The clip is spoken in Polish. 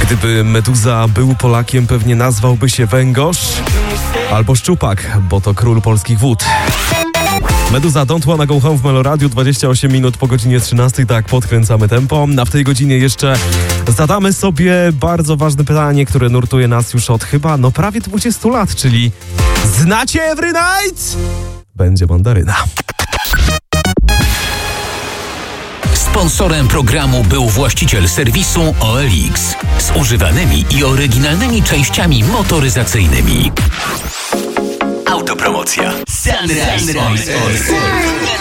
Gdyby Meduza był Polakiem, pewnie nazwałby się Węgorz albo Szczupak, bo to król polskich wód. Meduza, Don't Wanna Go Home w Meloradiu, 28 minut po godzinie 13, tak, podkręcamy tempo. A w tej godzinie jeszcze zadamy sobie bardzo ważne pytanie, które nurtuje nas już od chyba, prawie 20 lat, czyli znacie Every Night? Będzie mandaryna. Sponsorem programu był właściciel serwisu OLX z używanymi i oryginalnymi częściami motoryzacyjnymi. Autopromocja. Sunrise.